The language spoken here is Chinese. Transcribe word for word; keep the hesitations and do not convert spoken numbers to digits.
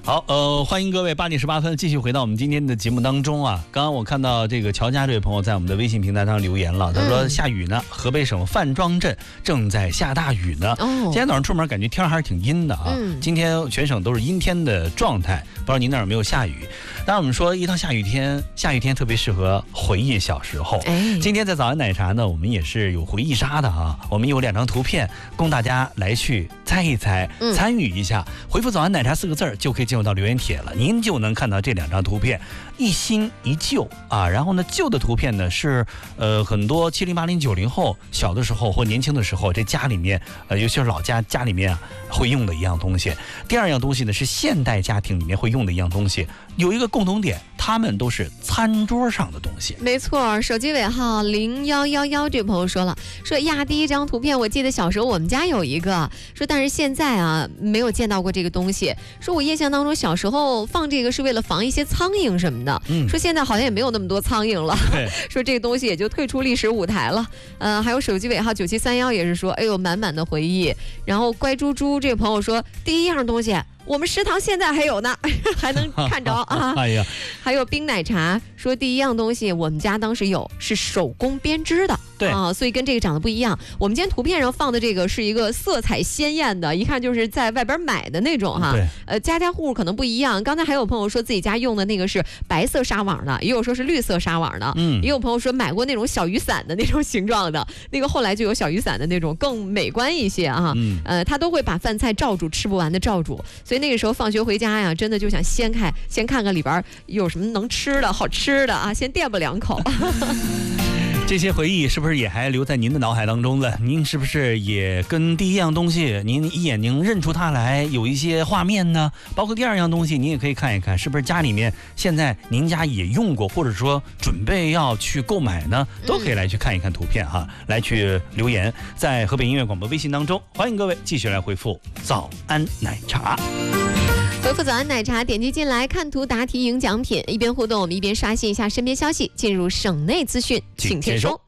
好，呃，欢迎各位八点十八分继续回到我们今天的节目当中啊。刚刚我看到这个乔家这位朋友在我们的微信平台上留言了，他说下雨呢，河北省范庄镇正在下大雨呢。哦，今天早上出门感觉天还是挺阴的啊。嗯，今天全省都是阴天的状态，不知道您那儿有没有下雨？当然我们说一到下雨天，下雨天特别适合回忆小时候。哎，今天在早安奶茶呢，我们也是有回忆杀的啊。我们有两张图片供大家来去猜一猜，嗯、参与一下，回复早安奶茶四个字儿就可以进入到留言帖了，您就能看到这两张图片，一新一旧啊。然后呢，旧的图片呢是呃很多七零八零九零后小的时候或年轻的时候，这家里面呃尤其是老家家里面啊会用的一样东西。第二样东西呢是现代家庭里面会用的一样东西，有一个共同点，它们都是餐桌上的东西。 没错，手机尾号零幺幺幺这位朋友说了，说呀第一张图片我记得小时候我们家有一个，说但是现在啊没有见到过这个东西，说我印象当中小时候放这个是为了防一些苍蝇什么的，嗯、说现在好像也没有那么多苍蝇了，说这个东西也就退出历史舞台了。呃，还有手机尾号九七三幺也是说，哎呦满满的回忆。然后乖猪猪这位朋友说，第一样东西我们食堂现在还有呢，还能看着啊。哎呀，还有冰奶茶说第一样东西我们家当时有是手工编织的，对啊，所以跟这个长得不一样。我们今天图片上放的这个是一个色彩鲜艳的，一看就是在外边买的那种哈。呃，家家户户可能不一样。刚才还有朋友说自己家用的那个是白色纱网的，也有说是绿色纱网的，嗯，也有朋友说买过那种小雨伞的那种形状的，那个后来就有小雨伞的那种更美观一些啊。嗯，呃，他都会把饭菜罩住，吃不完的罩住，所以那个时候放学回家呀，真的就想掀开，先看看里边有什么能吃的好吃的啊，先垫吧两口。 这些回忆是不是也还留在您的脑海当中了？您是不是也跟第一样东西您一眼睛认出它来有一些画面呢？包括第二样东西您也可以看一看，是不是家里面现在您家也用过，或者说准备要去购买呢？都可以来去看一看图片哈，来去留言在河北音乐广播微信当中，欢迎各位继续来回复早安奶茶。 回复早安奶茶，点击进来看图答题赢奖品，一边互动我们一边刷新一下身边消息，进入省内资讯，请签收。